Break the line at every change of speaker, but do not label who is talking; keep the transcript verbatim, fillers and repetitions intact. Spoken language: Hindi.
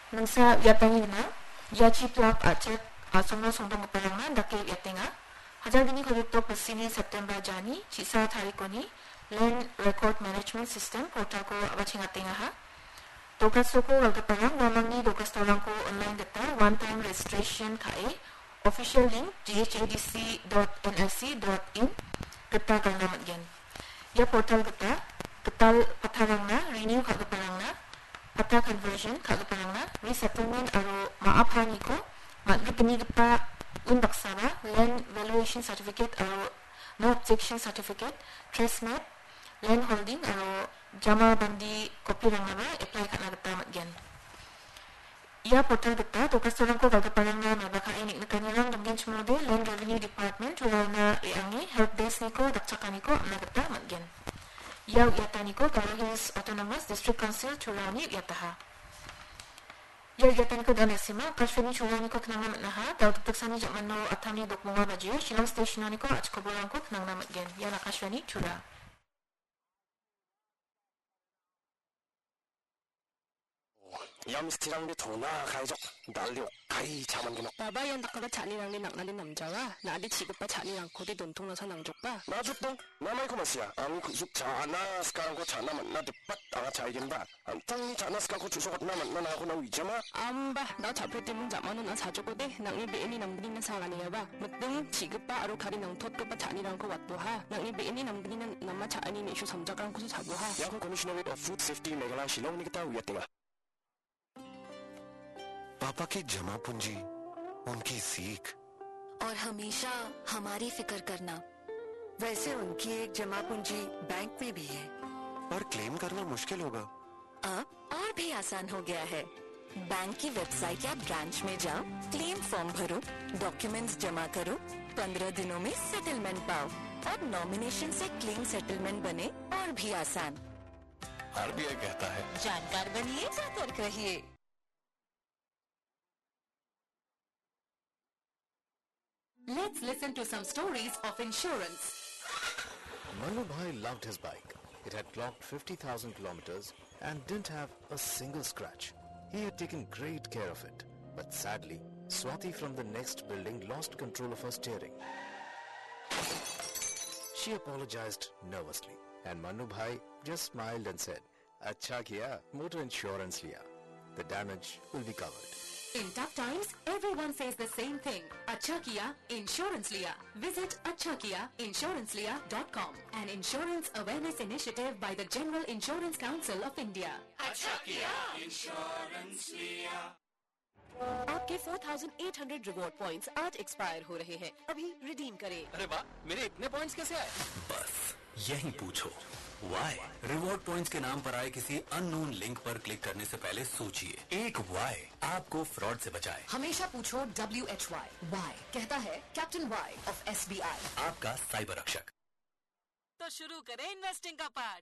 nangsa yatangi na yachi plak acek asongo sondong keparang dake yatenga hajar gini kodokto pesini September jani cisa tarikoni land record management system portal ko abaching atenga ha dokas soko keparang wamangi dokas tolong ko online data one time registration kae official link g h a d c dot n l c dot in geta karna matgen ya portal geta getal patarang na renew ka keparang na pata conversion ka keparang na resettlement aro maapani ko magpini pa unbaksana land valuation certificate aro no objection certificate trace map land holding aro jama bandi kopi rang nama apply ka na geta matgen ya portal geta dokas tolong ko gagaparang na mabaka inik na kanirang damgen chumode land revenue department tulad na riangi help desk niko dakchakani ko na geta matgen yaw yatani ko Garo Hills Autonomous District Council chulani yataha yaw yatani ko danesima kashfeni chulani ko knang namat naha daw tuktaksani jakmano atami dokmunga bajiyo Shillong stationani ko achkobolang ko knang namat gen ya nakashfeni chula
염스티랑리 도나 가이죠 난리 가이 자만기노
바바얀 닭가가 잔이랑리 낭나리 남자와 나리 지급바 잔이랑 고대 논통나서 낭족바
나죽동 나마이코 마시야 안 그숙 자나 스카랑고 자나 만나 듯밭 아가 자이긴바 안탕 자나 스카고 주소가 나 만나 나고 나 위자마
암바 나 잡힐 때문 자마는 나 사주고대 낭이 베니 남근이는 상하니야바 무등 지급바 아로 가리 낭텄급바 잔이랑고 왔도하 낭이 베니 남근이는 남마 자아니 내쇼 삼자가랑고서 자부하
야고 커미셔너리 of food safety Meghalaya Shillong निकता हुआ पापा की जमा पूंजी उनकी सीख
और हमेशा हमारी फिक्र करना वैसे उनकी एक जमा पूंजी बैंक में भी है
पर क्लेम करना मुश्किल होगा
अब और भी आसान हो गया है बैंक की वेबसाइट या ब्रांच में जाओ क्लेम फॉर्म भरो डॉक्यूमेंट्स जमा करो पंद्रह दिनों में सेटलमेंट पाओ अब नॉमिनेशन से क्लेम सेटलमेंट बने और भी आसान
आरबीआई कहता है
जानकार बनिए सतर्क रहिए
Let's listen to some stories of insurance.
Manu Bhai loved his bike. It had clocked fifty thousand kilometers and didn't have a single scratch. He had taken great care of it. But sadly, Swati from the next building lost control of her steering. She apologized nervously and Manu Bhai just smiled and said, "Acha kiya, motor insurance liya. The damage will be covered."
In tough times, everyone says the same thing. Acha Kiya, Insurance Liya. Visit acha kiya insurance liya dot com, an insurance awareness initiative by the General Insurance Council of India.
Acha Kiya, Insurance Liya.
आपके four thousand eight hundred reward points आज एक्सपायर हो रहे हैं, अभी रिडीम करें।
अरे वाह, मेरे इतने पॉइंट्स कैसे आए?
बस यही पूछो वाई। रिवॉर्ड पॉइंट्स के नाम पर आए किसी अननोन लिंक पर क्लिक करने से पहले सोचिए। एक वाई आपको फ्रॉड से बचाए।
हमेशा पूछो डब्ल्यू एच वाई। वाई कहता है captain Y of S B I,
आपका साइबर रक्षक।
तो शुरू करें इन्वेस्टिंग का पार्ट।